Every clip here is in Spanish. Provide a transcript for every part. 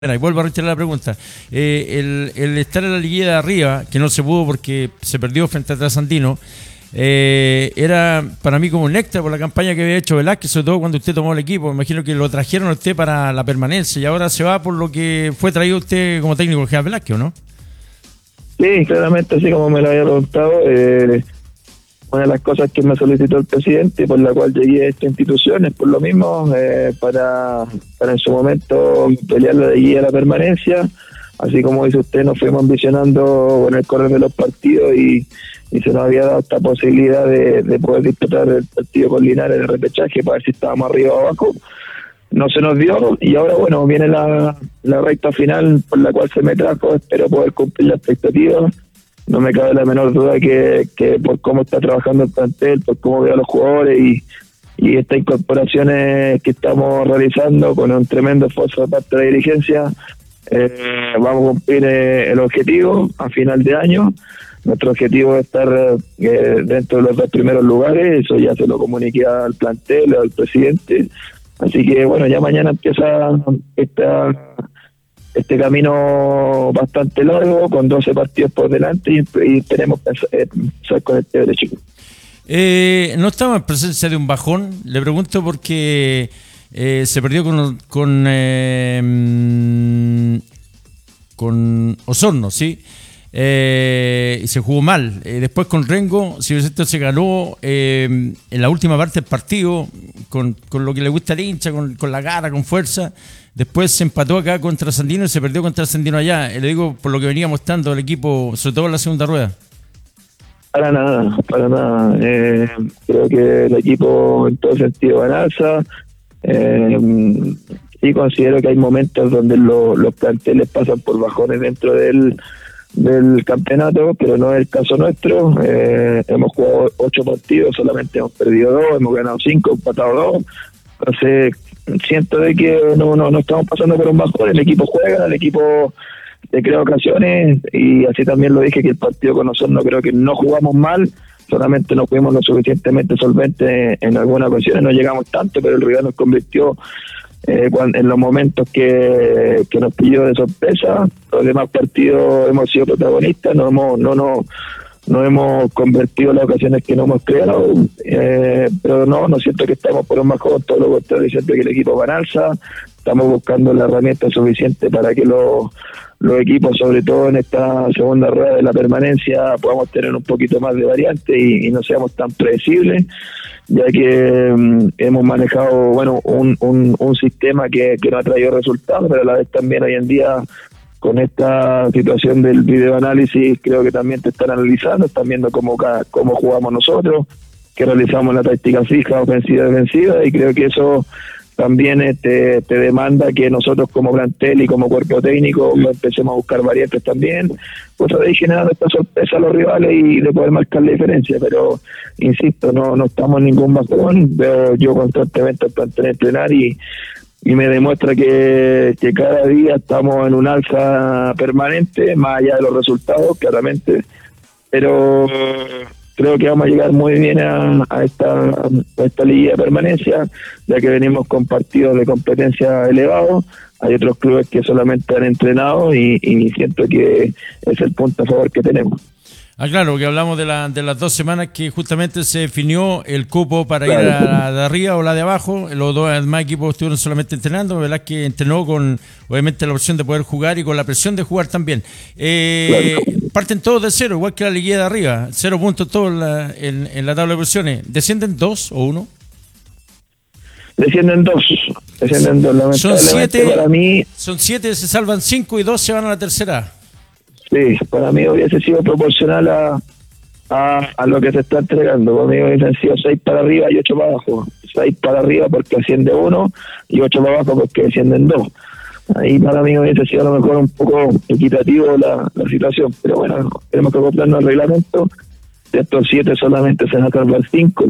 Y vuelvo a reiterar la pregunta. El estar en la liguilla de arriba, que no se pudo porque se perdió frente a Trasandino, era para mí como un extra por la campaña que había hecho Velázquez, sobre todo cuando usted tomó el equipo. Me imagino que lo trajeron a usted para la permanencia y ahora se va por lo que fue traído usted como técnico general Velázquez, ¿o no? Sí, claramente, así como me lo había preguntado, una de las cosas que me solicitó el presidente, por la cual llegué a esta institución, es por lo mismo, para en su momento pelear la de guía a la permanencia. Así como dice usted, nos fuimos ambicionando con el correr de los partidos y se nos había dado esta posibilidad de poder disputar el partido con Linares en el repechaje para ver si estábamos arriba o abajo. No se nos dio y ahora, bueno, viene la recta final por la cual se me trajo. Espero poder cumplir la expectativa. No me cabe la menor duda que por cómo está trabajando el plantel, por cómo veo a los jugadores y estas incorporaciones que estamos realizando con un tremendo esfuerzo de parte de la dirigencia, vamos a cumplir el objetivo a final de año. Nuestro objetivo es estar dentro de los 2 primeros lugares. Eso ya se lo comuniqué al plantel, al presidente. Así que bueno, ya mañana empieza este camino bastante largo, con 12 partidos por delante y tenemos que empezar con este derecho. No estamos en presencia de un bajón, le pregunto porque se perdió con Osorno, ¿sí? Y se jugó mal. Después con Rengo, si esto se ganó en la última parte del partido, con lo que le gusta al hincha, con la garra, con fuerza. Después se empató acá contra Trasandino y se perdió contra Trasandino allá. Le digo por lo que venía mostrando el equipo, sobre todo en la segunda rueda. Para nada. Creo que el equipo en todo sentido va en alza. Sí considero que hay momentos donde los planteles pasan por bajones dentro del campeonato, pero no es el caso nuestro. Hemos jugado 8 partidos, solamente hemos perdido 2, hemos ganado 5, empatado 2. Entonces siento de que no estamos pasando por un bajón. El equipo juega, el equipo te crea ocasiones y así también lo dije, que el partido con nosotros no creo que no jugamos mal, solamente no fuimos lo suficientemente solventes en algunas ocasiones, no llegamos tanto, pero el rival nos convirtió en los momentos que nos pilló de sorpresa. Los demás partidos hemos sido protagonistas, no hemos convertido las ocasiones que no hemos creado, pero no siento que estamos por un bajón, todo lo contrario, siento que el equipo va en alza. Estamos buscando la herramienta suficiente para que los equipos, sobre todo en esta segunda rueda de la permanencia, podamos tener un poquito más de variante y no seamos tan predecibles, ya que hemos manejado un sistema que no ha traído resultados, pero a la vez también hoy en día con esta situación del videoanálisis creo que también te están analizando, están viendo cómo jugamos nosotros, que realizamos la táctica fija, ofensiva y defensiva, y creo que eso también te demanda que nosotros como plantel y como cuerpo técnico empecemos a buscar variantes también, cosa de ir generando esta sorpresa a los rivales y de poder marcar la diferencia. Pero insisto, no estamos en ningún bajón. Veo yo constantemente al plantel entrenar y me demuestra que cada día estamos en un alza permanente, más allá de los resultados, claramente, pero creo que vamos a llegar muy bien a esta liguilla de permanencia, ya que venimos con partidos de competencia elevados. Hay otros clubes que solamente han entrenado y siento que es el punto a favor que tenemos. Claro, que hablamos de las 2 semanas que justamente se definió el cupo para ir a la de arriba o la de abajo. Los dos demás equipos estuvieron solamente entrenando. Velázquez entrenó con, obviamente, la opción de poder jugar y con la presión de jugar también. Parten todos de cero, igual que la liguilla de arriba. 0 puntos todos en la tabla de posiciones. ¿Descienden 2 o 1? Descienden dos. Son 7, para mí. Son 7, se salvan 5 y 2 se van a la tercera. Sí, para mí hubiese sido proporcional a lo que se está entregando. Para mí hubiesen sido 6 para arriba y 8 para abajo. 6 para arriba porque asciende 1 y 8 para abajo porque descienden 2. Ahí para mí hubiese sido a lo mejor un poco equitativo la situación. Pero bueno, tenemos que acoplarnos al reglamento. De estos 7 solamente se van a salvar 5.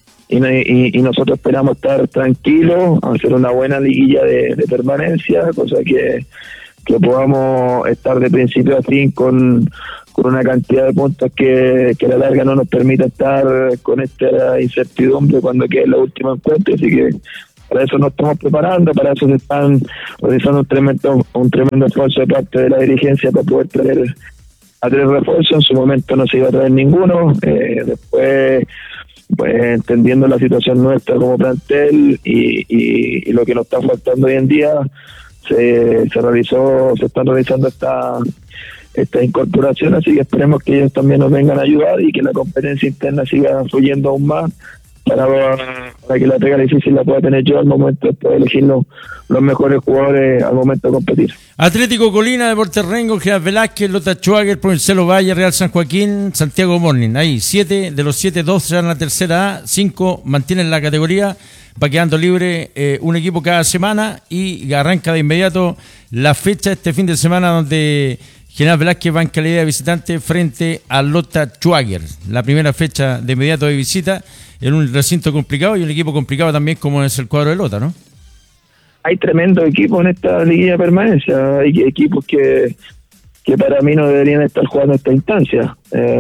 Y nosotros esperamos estar tranquilos, hacer una buena liguilla de permanencia, cosa que podamos estar de principio a fin con una cantidad de puntos que a la larga no nos permita estar con esta incertidumbre cuando quede la última encuentro. Así que para eso nos estamos preparando, para eso se están realizando un tremendo esfuerzo de parte de la dirigencia para poder traer a 3 refuerzos. En su momento no se iba a traer ninguno, después pues entendiendo la situación nuestra como plantel y lo que nos está faltando hoy en día, se están realizando esta incorporación, así que esperemos que ellos también nos vengan a ayudar y que la competencia interna siga fluyendo aún más para que la pega difícil la pueda tener yo al momento de elegir los mejores jugadores al momento de competir. Atlético Colina, Deportes Rengo, General Velázquez, Lota Schwager, Provincial Valle, Real San Joaquín, Santiago Morning. Ahí 7 de los 7, 2 serán la tercera A, 5 mantienen la categoría, va quedando libre un equipo cada semana y arranca de inmediato la fecha este fin de semana donde General Velázquez va en calidad de visitante frente a Lota Schwager. La primera fecha de inmediato de visita en un recinto complicado y un equipo complicado también como es el cuadro de Lota, ¿no? Hay tremendos equipos en esta liguilla de permanencia, hay equipos que para mí no deberían estar jugando esta instancia,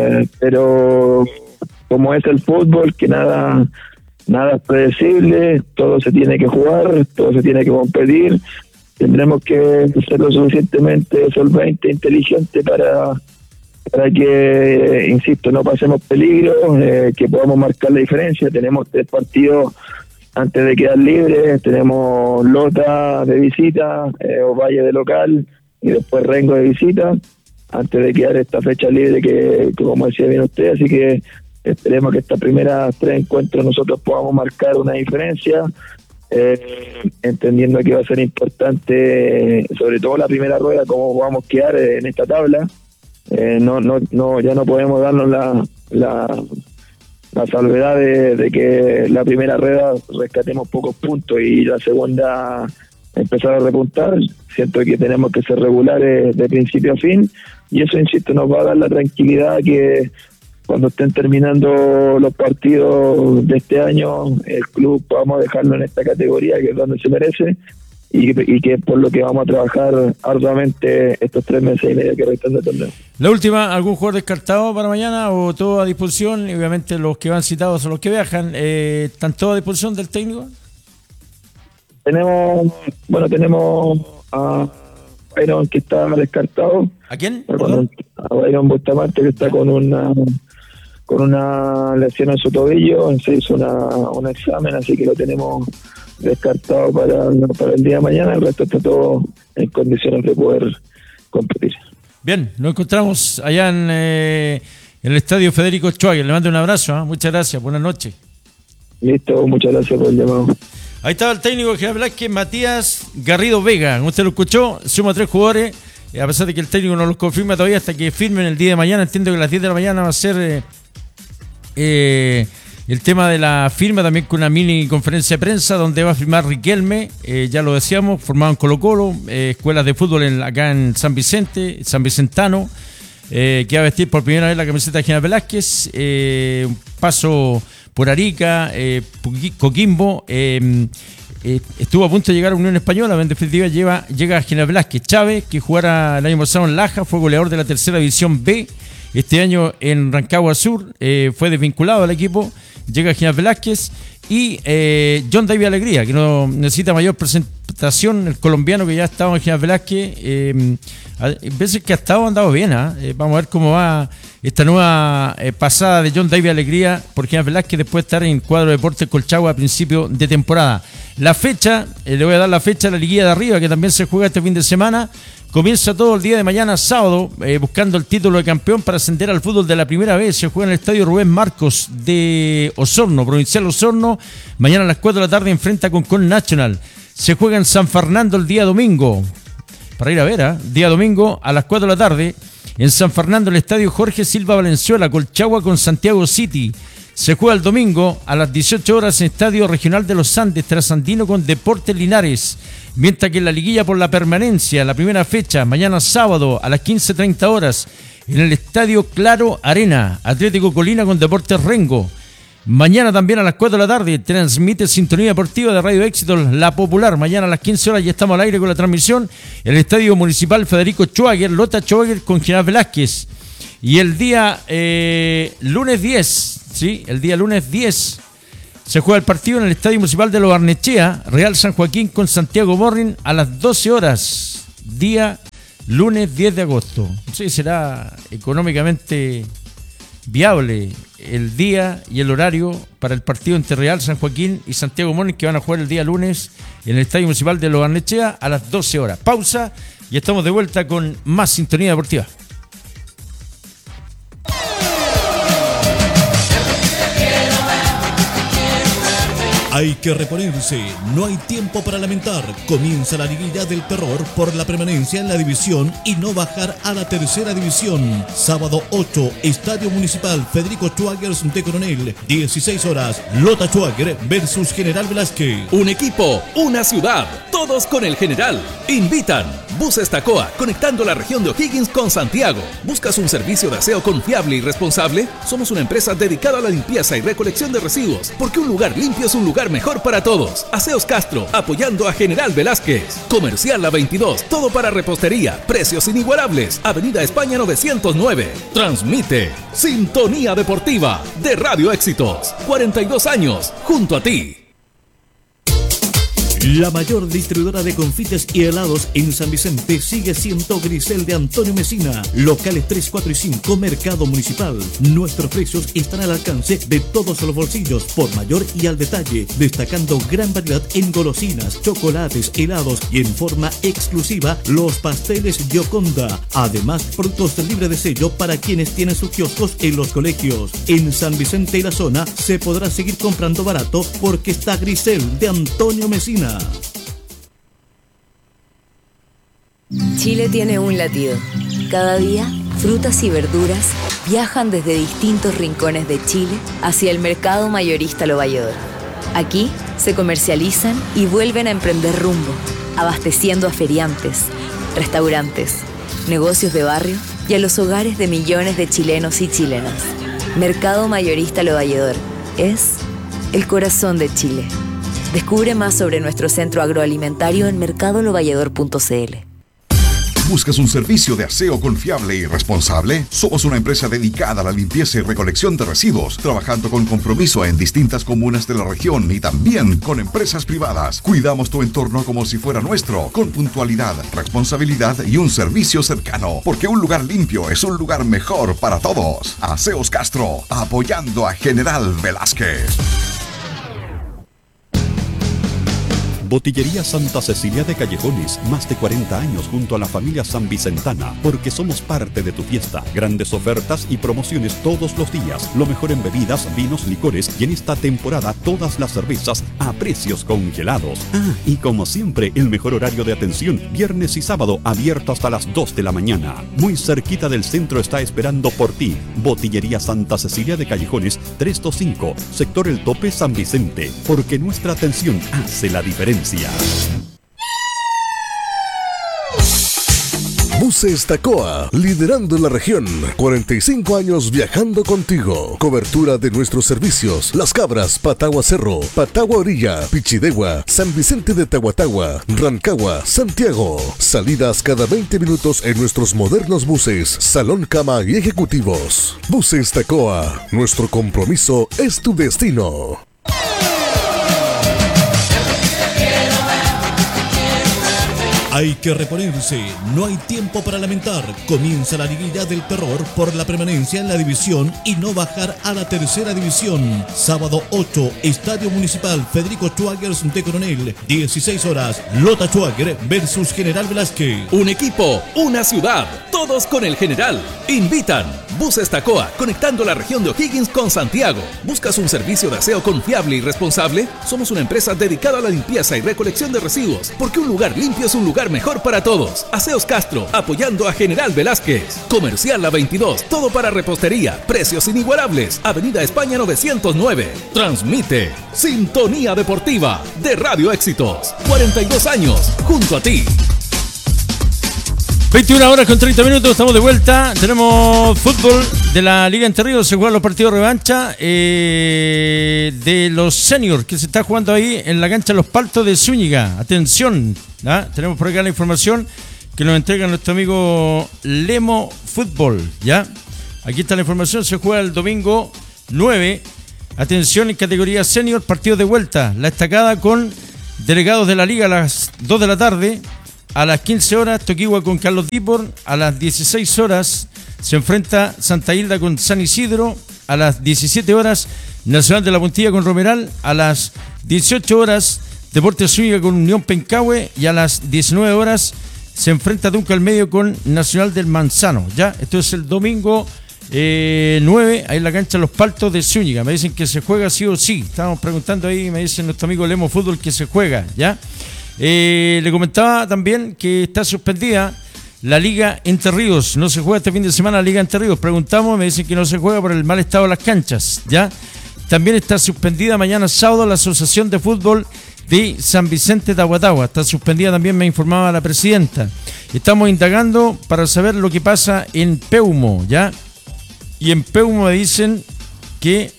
pero como es el fútbol, que nada es predecible, todo se tiene que jugar, todo se tiene que competir, tendremos que ser lo suficientemente solvente e inteligente para que, insisto, no pasemos peligro, que podamos marcar la diferencia. Tenemos 3 partidos antes de quedar libres, tenemos Lota de visita, Ovalle de local y después Rengo de visita, antes de quedar esta fecha libre que como decía bien usted, así que esperemos que estas primeras 3 encuentros nosotros podamos marcar una diferencia, entendiendo que va a ser importante, sobre todo la primera rueda, cómo vamos a quedar en esta tabla. Ya no podemos darnos la salvedad de que la primera rueda rescatemos pocos puntos y la segunda empezar a repuntar. Siento que tenemos que ser regulares de principio a fin y eso, insisto, nos va a dar la tranquilidad que cuando estén terminando los partidos de este año, el club podamos dejarlo en esta categoría que es donde se merece y que es por lo que vamos a trabajar arduamente estos 3 meses y medio que restan del torneo. La última, ¿algún jugador descartado para mañana o todo a disposición? Y obviamente los que van citados son los que viajan. ¿Están todos a disposición del técnico? Tenemos a Byron, que está descartado. ¿A quién? A Byron Bustamante, que está con una lesión en su tobillo, se hizo un examen, así que lo tenemos descartado para el día de mañana. El resto está todo en condiciones de poder competir. Bien, nos encontramos allá en el estadio Federico Schwager. Le mando un abrazo, muchas gracias, buenas noches. Listo, muchas gracias por el llamado. Ahí estaba el técnico de General Velázquez, Matías Garrido Vega. Como usted lo escuchó, suma 3 jugadores, a pesar de que el técnico no los confirma todavía hasta que firmen el día de mañana. Entiendo que a las 10 de la mañana va a ser el tema de la firma, también con una mini conferencia de prensa donde va a firmar Riquelme, ya lo decíamos, formado en Colo-Colo, escuelas de fútbol acá en San Vicentano, que va a vestir por primera vez la camiseta de General Velázquez, un paso por Arica, Coquimbo, estuvo a punto de llegar a Unión Española, en definitiva llega a General Velázquez. Chávez, que jugara el año pasado en Laja, fue goleador de la tercera división B, este año en Rancagua Sur, fue desvinculado al equipo, llega a General Velázquez, y John David Alegría, que no necesita mayor presentación, el colombiano que ya estaba en General Velázquez, veces que ha andado bien, vamos a ver cómo va esta nueva pasada de John David Alegría por General Velázquez después de estar en cuadro de Deportes Colchagua a principio de temporada. La fecha, le voy a dar la fecha de la liguilla de arriba, que también se juega este fin de semana. Comienza todo el día de mañana, sábado, buscando el título de campeón para ascender al fútbol de la primera vez. Se juega en el estadio Rubén Marcos de Osorno, Provincial Osorno. Mañana a las 4 de la tarde enfrenta con Nacional. Se juega en San Fernando el día domingo, para ir a ver, día domingo a las 4 de la tarde. En San Fernando, el estadio Jorge Silva Valenzuela, Colchagua con Santiago City. Se juega el domingo a las 18 horas en Estadio Regional de los Andes, Trasandino con Deportes Linares. Mientras que en la liguilla por la permanencia, la primera fecha, mañana sábado a las 15:30 horas, en el Estadio Claro Arena, Atlético Colina con Deportes Rengo. Mañana también a las 4 de la tarde transmite Sintonía Deportiva de Radio Éxitos, La Popular. Mañana a las 15 horas ya estamos al aire con la transmisión. El Estadio Municipal Federico Schwager, Lota Schwager con General Velázquez. Y el día lunes 10, ¿sí? El día lunes 10 se juega el partido en el Estadio Municipal de Lo Barnechea, Real San Joaquín con Santiago Morning a las 12 horas, día lunes 10 de agosto. No sé si será económicamente viable el día y el horario para el partido entre Real San Joaquín y Santiago Morning, que van a jugar el día lunes en el Estadio Municipal de Lo Barnechea a las 12 horas. Pausa y estamos de vuelta con más Sintonía Deportiva. Hay que reponerse, no hay tiempo para lamentar. Comienza la liguilla del terror por la permanencia en la división y no bajar a la tercera división. Sábado 8, Estadio Municipal Federico Schwagers de Coronel, 16 horas, Lota Schwager versus General Velázquez. Un equipo, una ciudad, todos con el General. Invitan Buses Tacoa, conectando la región de O'Higgins con Santiago. ¿Buscas un servicio de aseo confiable y responsable? Somos una empresa dedicada a la limpieza y recolección de residuos, porque un lugar limpio es un lugar mejor para todos. Aseos Castro, apoyando a General Velázquez. Comercial La 22, todo para repostería, precios inigualables. Avenida España 909. Transmite Sintonía Deportiva de Radio Éxitos. 42 años, junto a ti. La mayor distribuidora de confites y helados en San Vicente sigue siendo Grisel de Antonio Mesina. Locales 3, 4 y 5, Mercado Municipal. Nuestros precios están al alcance de todos los bolsillos, por mayor y al detalle, destacando gran variedad en golosinas, chocolates, helados y en forma exclusiva los pasteles Gioconda. Además, productos libres de sello para quienes tienen sus kioscos en los colegios. En San Vicente y la zona se podrá seguir comprando barato porque está Grisel de Antonio Mesina. Chile tiene un latido. Cada día, frutas y verduras viajan desde distintos rincones de Chile hacia el mercado mayorista Lo Valledor. Aquí se comercializan y vuelven a emprender rumbo, abasteciendo a feriantes, restaurantes, negocios de barrio y a los hogares de millones de chilenos y chilenas. Mercado mayorista Lo Valledor es el corazón de Chile. Descubre más sobre nuestro centro agroalimentario en mercadolovalledor.cl. ¿Buscas un servicio de aseo confiable y responsable? Somos una empresa dedicada a la limpieza y recolección de residuos, trabajando con compromiso en distintas comunas de la región y también con empresas privadas. Cuidamos tu entorno como si fuera nuestro, con puntualidad, responsabilidad y un servicio cercano, porque un lugar limpio es un lugar mejor para todos. Aseos Castro, apoyando a General Velázquez. Botillería Santa Cecilia de Callejones, más de 40 años junto a la familia sanvicentana, porque somos parte de tu fiesta. Grandes ofertas y promociones todos los días, lo mejor en bebidas, vinos, licores y en esta temporada todas las cervezas a precios congelados. Y como siempre, el mejor horario de atención, viernes y sábado abierto hasta las 2 de la mañana. Muy cerquita del centro está esperando por ti. Botillería Santa Cecilia de Callejones, 325, sector El Tope, San Vicente, porque nuestra atención hace la diferencia. Buses Tacoa, liderando en la región, 45 años viajando contigo. Cobertura de nuestros servicios: Las Cabras, Patagua Cerro, Patagua Orilla, Pichidegua, San Vicente de Tahuatahua, Rancagua, Santiago. Salidas cada 20 minutos en nuestros modernos buses, salón, cama y ejecutivos. Buses Tacoa, nuestro compromiso es tu destino. Hay que reponerse, no hay tiempo para lamentar. Comienza la liguilla del terror por la permanencia en la división y no bajar a la tercera división. Sábado 8, Estadio Municipal Federico Schwagers de Coronel, 16 horas, Lota Schwager versus General Velázquez. Un equipo, una ciudad, todos con el General. Invitan Buses Tacoa, conectando la región de O'Higgins con Santiago. ¿Buscas un servicio de aseo confiable y responsable? Somos una empresa dedicada a la limpieza y recolección de residuos, porque un lugar limpio es un lugar mejor para todos. Aseos Castro, apoyando a General Velázquez. Comercial La 22, todo para repostería, precios inigualables. Avenida España 909. Transmite Sintonía Deportiva de Radio Éxitos. 42 años, junto a ti. 21 horas con 30 minutos, estamos de vuelta. Tenemos fútbol de la Liga Entre Ríos. Se juegan los partidos de revancha de los seniors que se está jugando ahí en la cancha Los Paltos de Zúñiga. Atención, ¿ah? Tenemos por acá la información que nos entrega nuestro amigo Lemo Fútbol, ¿ya? Aquí está la información. Se juega el domingo 9 Atención, en categoría senior, partidos de vuelta. La estacada con delegados de la liga a las 2 de la tarde. A las 15 horas, Toquigua con Carlos Dipor. A las 16 horas se enfrenta Santa Hilda con San Isidro. A las 17 horas, Nacional de la Puntilla con Romeral. A las 18 horas, Deportes Zúñiga con Unión Pencahue. Y a las 19 horas se enfrenta Dunca al Medio con Nacional del Manzano. Ya, esto es el domingo 9, ahí en la cancha Los Paltos de Zúñiga. Me dicen que se juega sí o sí. Estábamos preguntando ahí, me dice nuestro amigo Lemo Fútbol que se juega, ¿ya? Le comentaba también que está suspendida la Liga Entre Ríos. No se juega este fin de semana la Liga Entre Ríos. Preguntamos, me dicen que no se juega por el mal estado de las canchas, ¿ya? También está suspendida mañana sábado la Asociación de Fútbol de San Vicente de Aguatagua. Está suspendida también, me informaba la presidenta. Estamos indagando para saber lo que pasa en Peumo, ¿ya? Y en Peumo me dicen que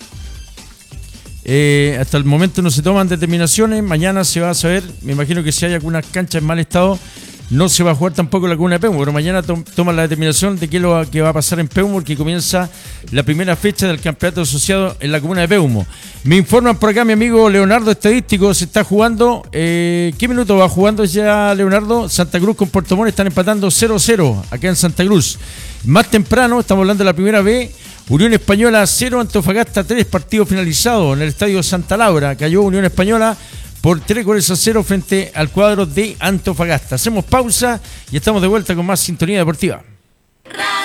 hasta el momento no se toman determinaciones. Mañana se va a saber, me imagino que si hay algunas canchas en mal estado, no se va a jugar tampoco la comuna de Peumo, pero mañana toman la determinación de qué es lo que va a pasar en Peumo, porque comienza la primera fecha del campeonato asociado en la comuna de Peumo. Me informan por acá mi amigo Leonardo Estadístico, se está jugando, ¿qué minuto va jugando ya Leonardo? Santa Cruz con Puerto Montt están empatando 0-0 acá en Santa Cruz. Más temprano, estamos hablando de la primera B, Unión Española 0, Antofagasta 3, partido finalizado en el estadio Santa Laura. Cayó Unión Española por 3-0 frente al cuadro de Antofagasta. Hacemos pausa y estamos de vuelta con más Sintonía Deportiva.